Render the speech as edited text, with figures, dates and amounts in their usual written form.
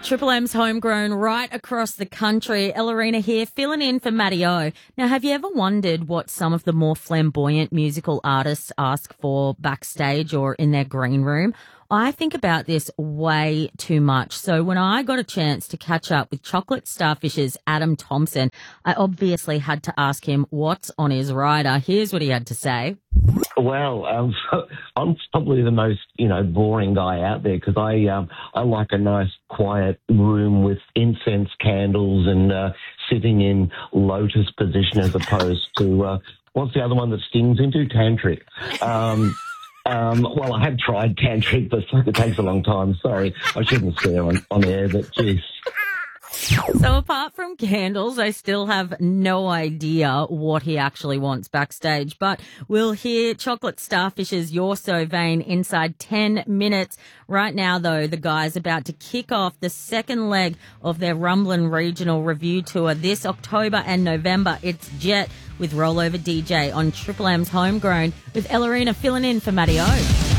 Triple M's homegrown right across the country. Ellerina here, filling in for Matty O. Now, have you ever wondered what some of the more flamboyant musical artists ask for backstage or in their green room? I think about this way too much. So when I got a chance to catch up with Chocolate Starfish's Adam Thompson, I obviously had to ask him what's on his rider. Here's what he had to say. Well, I'm probably the most, boring guy out there because I like a nice quiet room with incense candles and sitting in lotus position as opposed to, what's the other one that stings into? Tantric. Well, I have tried tantric, but it takes a long time. Sorry, I shouldn't swear on air, but geez. So apart from candles, I still have no idea what he actually wants backstage. But we'll hear Chocolate Starfish's You're So Vain inside 10 minutes. Right now, though, the guy's about to kick off the second leg of their Rumblin' Regional Review Tour this October and November. It's Jet with Rollover DJ on Triple M's Homegrown with Ellerina filling in for Matty O.